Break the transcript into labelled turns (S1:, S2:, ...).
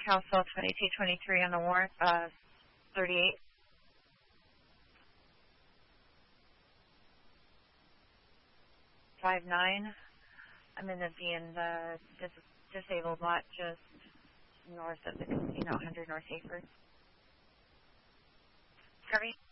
S1: Council 2223 on the warrant, 38. I'm going to be in the disabled lot just north of the casino, 100 North Hayford. Kirby?